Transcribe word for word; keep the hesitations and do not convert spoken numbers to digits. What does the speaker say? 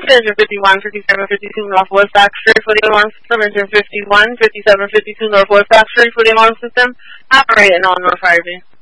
Engine fifty-one, fifty-seven, fifty-two Northwest Back Street for the alarm system. Engine fifty-one, fifty-seven, fifty-two Northwest Back Street for the alarm system. Operating on North Harvey.